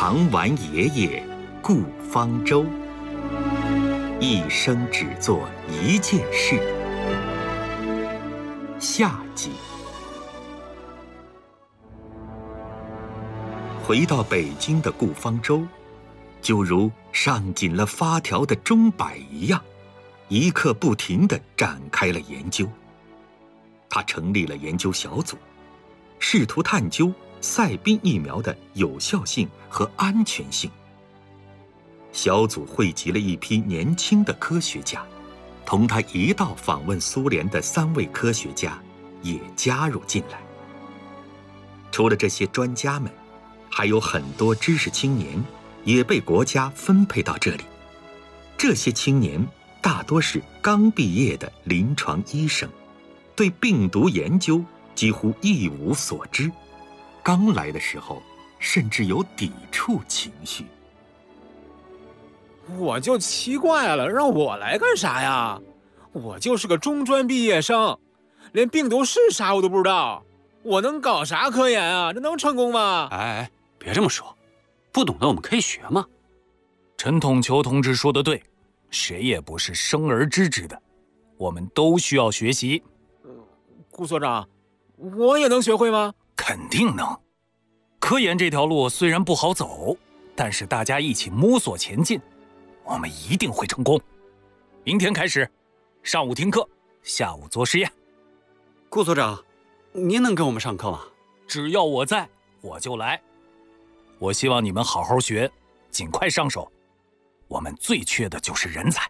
糖丸爷爷顾方舟，一生只做一件事。下集。回到北京的顾方舟，就如上紧了发条的钟摆一样，一刻不停地展开了研究。他成立了研究小组，试图探究赛宾疫苗的有效性和安全性。小组汇集了一批年轻的科学家，同他一道访问苏联的3位科学家也加入进来。除了这些专家们，还有很多知识青年也被国家分配到这里。这些青年大多是刚毕业的临床医生，对病毒研究几乎一无所知，刚来的时候甚至有抵触情绪。 我就奇怪了，让我来干啥呀？我就是个中专毕业生，连病毒是啥我都不知道，我能搞啥科研啊？这能成功吗？ 哎，别这么说，不懂的我们可以学嘛。 陈统球同志说的对，谁也不是生而知之的，我们都需要学习。 顾所长，我也能学会吗？ 肯定能。科研这条路虽然不好走，但是大家一起摸索前进，我们一定会成功。明天开始，上午听课，下午做实验。 顾所长，您能给我们上课吗？ 只要我在，我就来。我希望你们好好学，尽快上手。我们最缺的就是人才。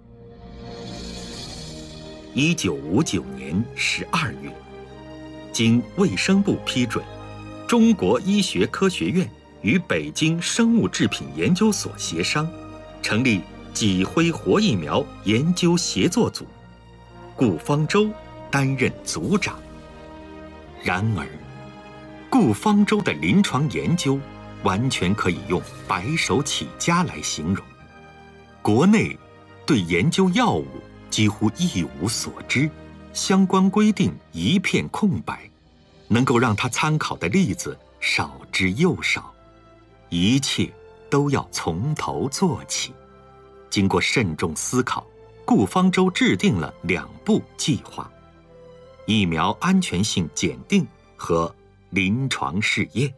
1959年12月，经卫生部批准，中国医学科学院与北京生物制品研究所协商，成立脊灰活疫苗研究协作组，顾方舟担任组长。然而，顾方舟的临床研究完全可以用白手起家来形容。国内对研究药物几乎一无所知，相关规定一片空白，能够让他参考的例子少之又少，一切都要从头做起。经过慎重思考，顾方舟制定了2步计划：疫苗安全性检定和临床试验。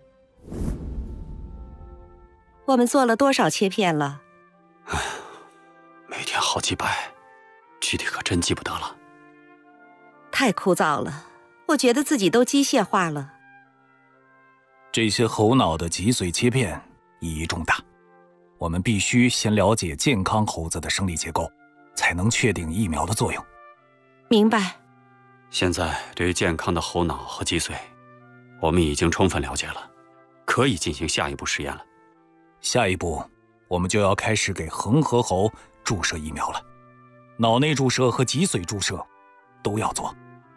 我们做了多少切片了？ 每天好几百，具体可真记不得了。 太枯燥了，我觉得自己都机械化了。 这些猴脑的脊髓切片意义重大，我们必须先了解健康猴子的生理结构，才能确定疫苗的作用。 明白。 现在对于健康的猴脑和脊髓，我们已经充分了解了，可以进行下一步实验了。 下一步，我们就要开始给恒河猴注射疫苗了，脑内注射和脊髓注射都要做。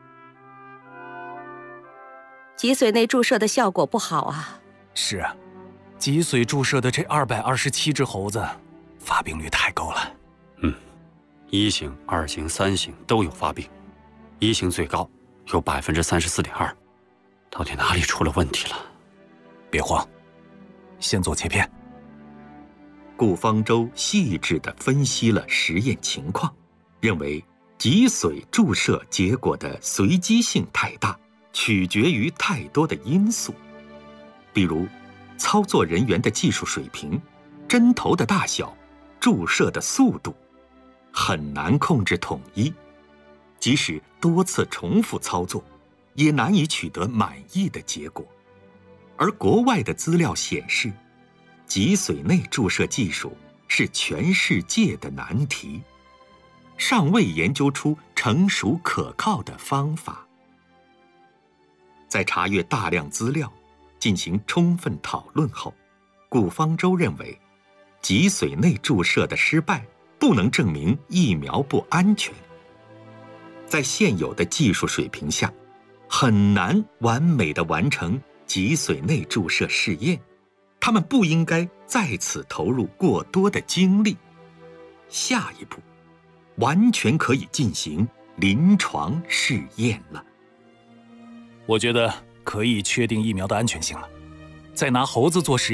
脊髓内注射的效果不好啊。 是啊，脊髓注射的这227只猴子，发病率太高了。 1型、2型、3型都有发病，1型最高，有34.2%，到底哪里出了问题了？ 别慌，先做切片。 顾方舟细致地分析了实验情况，认为脊髓注射结果的随机性太大，取决于太多的因素，比如操作人员的技术水平、针头的大小、注射的速度，很难控制统一。即使多次重复操作，也难以取得满意的结果。而国外的资料显示，脊髓内注射技术是全世界的难题，尚未研究出成熟可靠的方法。在查阅大量资料，进行充分讨论后，顾方舟认为，脊髓内注射的失败不能证明疫苗不安全。在现有的技术水平下，很难完美地完成脊髓内注射试验，他们不应该在此投入过多的精力。下一步，完全可以进行临床试验了。 我觉得可以确定疫苗的安全性了。再拿猴子做实验，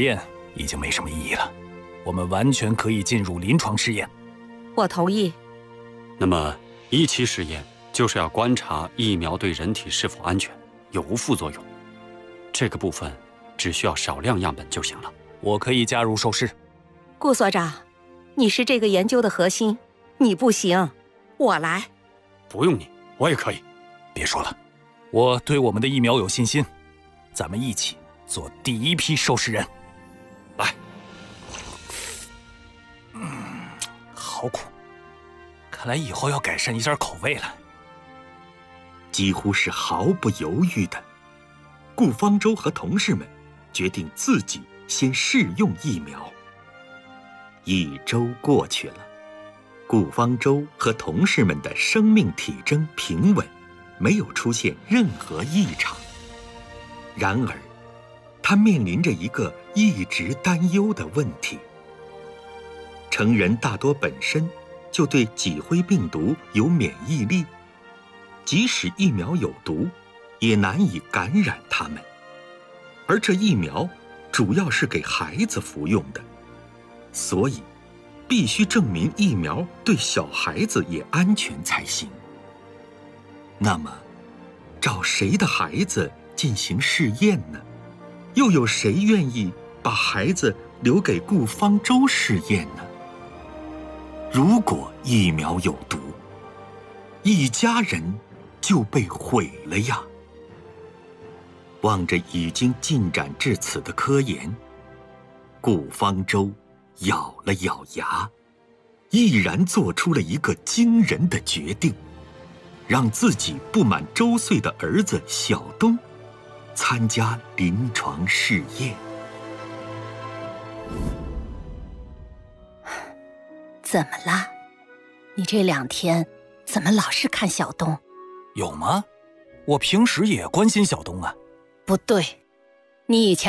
已经没什么意义了。我们完全可以进入临床试验。 我同意。 那么1期试验就是要观察疫苗对人体是否安全，有无副作用。这个部分只需要少量样本就行了。 我可以加入受试。 顾所长，你是这个研究的核心，你不行，我来。 不用你，我也可以。 别说了，我对我们的疫苗有信心。咱们一起做第1批受试人。 来。 好苦，看来以后要改善一下口味了。 几乎是毫不犹豫的，顾方舟和同事们决定自己先试用疫苗。1周过去了，顾方舟和同事们的生命体征平稳，没有出现任何异常。然而，他面临着一个一直担忧的问题。成人大多本身就对脊灰病毒有免疫力，即使疫苗有毒，也难以感染他们。而这疫苗主要是给孩子服用的，所以必须证明疫苗对小孩子也安全才行。那么，找谁的孩子进行试验呢？又有谁愿意把孩子留给顾方舟试验呢？如果疫苗有毒，一家人就被毁了呀！望着已经进展至此的科研，顾方舟咬了咬牙，毅然做出了一个惊人的决定，让自己不满周岁的儿子小东参加临床试验。 怎么了？你这2天怎么老是看小东？ 有吗？我平时也关心小东啊。 不对，你以前